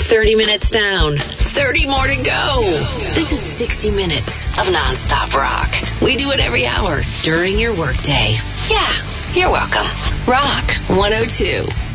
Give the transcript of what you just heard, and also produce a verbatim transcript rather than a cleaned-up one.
thirty minutes down, thirty more to go. This is sixty minutes of nonstop rock. We do it every hour during your workday. Yeah, you're welcome. Rock one oh two.